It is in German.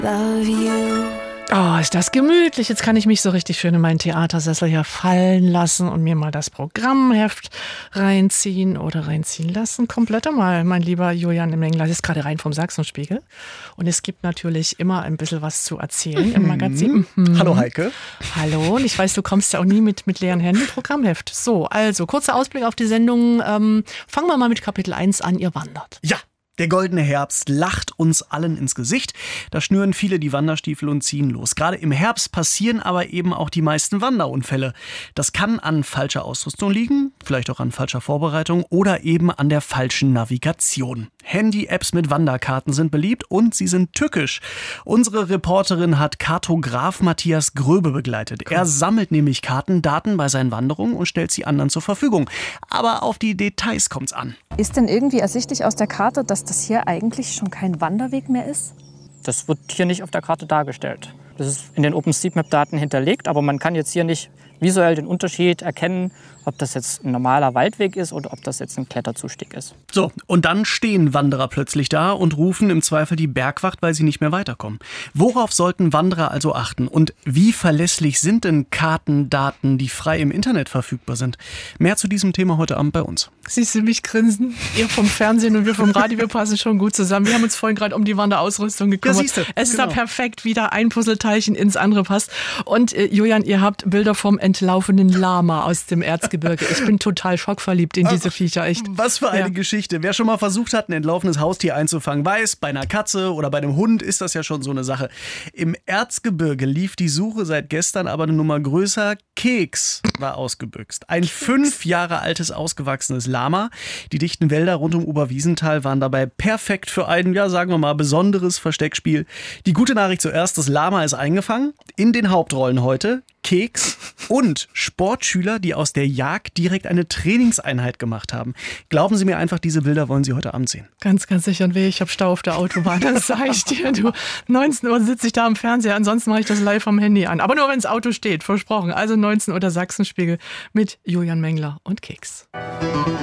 love you. Oh, ist das gemütlich. Jetzt kann ich mich so richtig schön in meinen Theatersessel hier fallen lassen und mir mal das Programmheft reinziehen oder reinziehen lassen. Komplett einmal, mein lieber Julian Mengler. Das ist gerade rein vom Sachsenspiegel. Und es gibt natürlich immer ein bisschen was zu erzählen im Magazin. Hallo Heike. Hallo, und ich weiß, du kommst ja auch nie mit leeren Händen. Programmheft. So, also kurzer Ausblick auf die Sendung. Fangen wir mal mit Kapitel 1 an. Ihr wandert. Ja. Der goldene Herbst lacht uns allen ins Gesicht. Da schnüren viele die Wanderstiefel und ziehen los. Gerade im Herbst passieren aber eben auch die meisten Wanderunfälle. Das kann an falscher Ausrüstung liegen, vielleicht auch an falscher Vorbereitung oder eben an der falschen Navigation. Handy-Apps mit Wanderkarten sind beliebt und sie sind tückisch. Unsere Reporterin hat Kartograf Matthias Gröbe begleitet. Er sammelt nämlich Kartendaten bei seinen Wanderungen und stellt sie anderen zur Verfügung. Aber auf die Details kommt's an. Ist denn irgendwie ersichtlich aus der Karte, dass das hier eigentlich schon kein Wanderweg mehr ist? Das wird hier nicht auf der Karte dargestellt. Das ist in den OpenStreetMap-Daten hinterlegt, aber man kann jetzt hier nicht visuell den Unterschied erkennen, ob das jetzt ein normaler Waldweg ist oder ob das jetzt ein Kletterzustieg ist. So, und dann stehen Wanderer plötzlich da und rufen im Zweifel die Bergwacht, weil sie nicht mehr weiterkommen. Worauf sollten Wanderer also achten? Und wie verlässlich sind denn Kartendaten, die frei im Internet verfügbar sind? Mehr zu diesem Thema heute Abend bei uns. Siehst du mich grinsen? Ihr vom Fernsehen und wir vom Radio, wir passen schon gut zusammen. Wir haben uns vorhin gerade um die Wanderausrüstung gekümmert. Ja, siehste, es ist da perfekt, wie da ein Puzzleteilchen ins andere passt. Und Julian, ihr habt Bilder vom entlaufenen Lama aus dem Erzgebirge. Ich bin total schockverliebt in diese Viecher, echt. Was für eine Geschichte. Wer schon mal versucht hat, ein entlaufenes Haustier einzufangen, weiß, bei einer Katze oder bei einem Hund ist das ja schon so eine Sache. Im Erzgebirge lief die Suche seit gestern aber eine Nummer größer. Keks war ausgebüxt. Ein 5 Jahre altes, ausgewachsenes Lama. Die dichten Wälder rund um Oberwiesenthal waren dabei perfekt für ein, ja sagen wir mal, besonderes Versteckspiel. Die gute Nachricht zuerst, das Lama ist eingefangen. In den Hauptrollen heute Keks und Sportschüler, die aus der Jagd direkt eine Trainingseinheit gemacht haben. Glauben Sie mir einfach, diese Bilder wollen Sie heute Abend sehen. Ganz, ganz sicher. Und ich habe Stau auf der Autobahn, das sage ich dir. Du, 19 Uhr sitze ich da am Fernseher, ansonsten mache ich das live am Handy an. Aber nur, wenn das Auto steht, versprochen. Also 19 Uhr der Sachsenspiegel mit Julian Mengler und Keks.